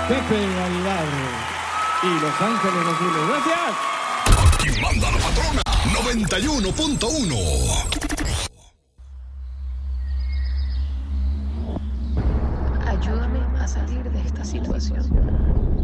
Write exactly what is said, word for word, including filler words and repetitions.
Pepe Aguilar y Los Ángeles Azules. ¡Gracias! Aquí manda la patrona, noventa y uno punto uno. Ayúdame a salir de esta situación.